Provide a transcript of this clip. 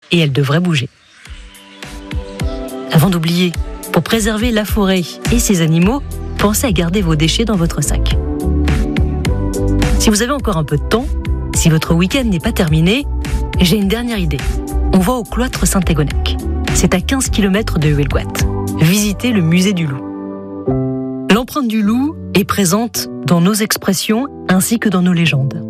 et elle devrait bouger. Avant d'oublier, pour préserver la forêt et ses animaux, pensez à garder vos déchets dans votre sac. Si vous avez encore un peu de temps, si votre week-end n'est pas terminé, j'ai une dernière idée. On va au cloître Saint-Égonec. C'est à 15 km de Huelgoat. Visitez le musée du loup. L'empreinte du loup est présente dans nos expressions ainsi que dans nos légendes.